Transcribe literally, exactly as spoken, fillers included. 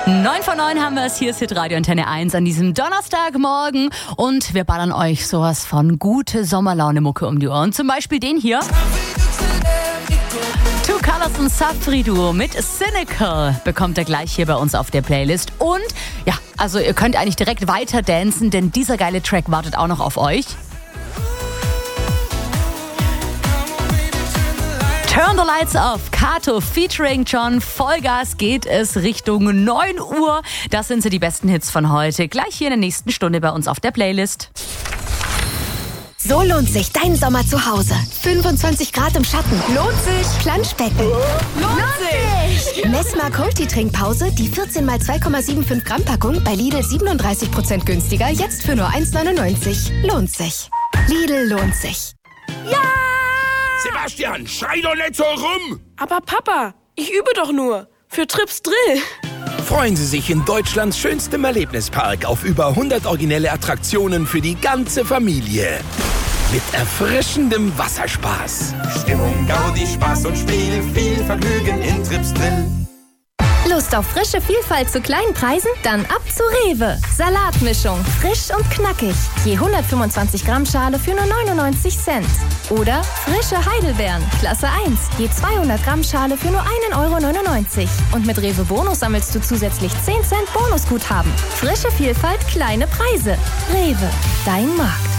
neun vor neun haben wir es. Hier ist Hitradio Antenne eins an diesem Donnerstagmorgen. Und wir ballern euch sowas von gute Sommerlaune-Mucke um die Ohren. Zum Beispiel den hier. Two Colors und Safri Duo mit Cynical bekommt ihr gleich hier bei uns auf der Playlist. Und ja, also ihr könnt eigentlich direkt weiter dancen, denn dieser geile Track wartet auch noch auf euch. Turn the Lights Off, Kato featuring John. Vollgas geht es Richtung neun Uhr. Das sind so die besten Hits von heute. Gleich hier in der nächsten Stunde bei uns auf der Playlist. So lohnt sich dein Sommer zu Hause. fünfundzwanzig Grad im Schatten. Lohnt sich. Planschbecken. Lohnt sich! Messmer Cold Trinkpause, die vierzehn mal zwei Komma fünfundsiebzig Gramm Packung bei Lidl siebenunddreißig Prozent günstiger, jetzt für nur eins neunundneunzig. Lohnt sich. Lidl lohnt sich. Ja! Sebastian, schrei doch nicht so rum! Aber Papa, ich übe doch nur. Für Trips Drill. Freuen Sie sich in Deutschlands schönstem Erlebnispark auf über hundert originelle Attraktionen für die ganze Familie. Mit erfrischendem Wasserspaß. Stimmung, Gaudi, Spaß und Spiel, viel Vergnügen in Trips Drill. Lust auf frische Vielfalt zu kleinen Preisen? Dann ab zu Rewe. Salatmischung, frisch und knackig. Je hundertfünfundzwanzig Gramm Schale für nur neunundneunzig Cent. Oder frische Heidelbeeren, Klasse eins. Je zweihundert Gramm Schale für nur ein Euro neunundneunzig. Und mit Rewe Bonus sammelst du zusätzlich zehn Cent Bonusguthaben. Frische Vielfalt, kleine Preise. Rewe, dein Markt.